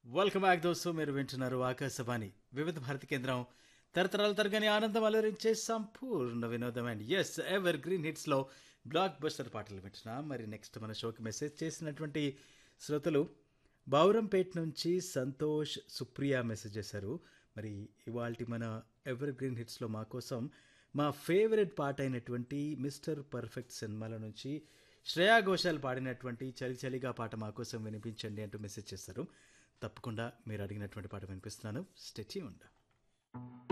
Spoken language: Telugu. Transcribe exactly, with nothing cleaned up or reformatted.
వెల్కమ్ బ్యాక్ దోస్తు మీరు వింటున్నారు ఆకాశవాణి వివిధ భారతి కేంద్రం తరతరాల తరగని ఆనందం అలరించే సంపూర్ణ వినోదం and yes ever green హిట్స్లో block buster పాటలు వింటున్నాం. మరి నెక్స్ట్ మన షోకి మెసేజ్ చేసినటువంటి శ్రోతలు బౌరంపేట్ నుంచి సంతోష్ సుప్రియ మెసేజ్ చేశారు. మరి ఇవాల్టి మన ఎవర్ గ్రీన్ హిట్స్లో మా కోసం మా ఫేవరెట్ పాట అయినటువంటి మిస్టర్ పర్ఫెక్ట్ సినిమాల నుంచి శ్రేయా ఘోషాల్ పాడినటువంటి చలి చలిగా పాట మా కోసం వినిపించండి అంటూ మెసేజ్ చేస్తారు. తప్పకుండా మీరు అడిగినటువంటి పాట వినిపిస్తున్నాను. Stay tuned.